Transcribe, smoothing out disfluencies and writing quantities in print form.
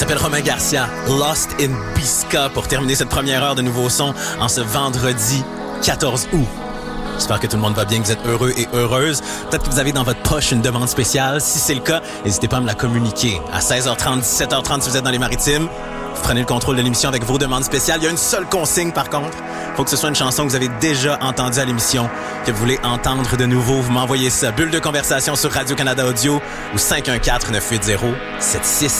s'appelle Romain Garcia, Lost in Pisca, pour terminer cette première heure de Nouveau Son en ce vendredi 14 août. J'espère que tout le monde va bien, que vous êtes heureux et heureuses. Peut-être que vous avez dans votre poche une demande spéciale. Si c'est le cas, n'hésitez pas à me la communiquer. À 16h30, 17h30, si vous êtes dans les Maritimes, vous prenez le contrôle de l'émission avec vos demandes spéciales. Il y a une seule consigne, par contre. Il faut que ce soit une chanson que vous avez déjà entendue à l'émission, que vous voulez entendre de nouveau. Vous m'envoyez ça. Bulle de conversation sur Radio-Canada Audio ou 514-980-76.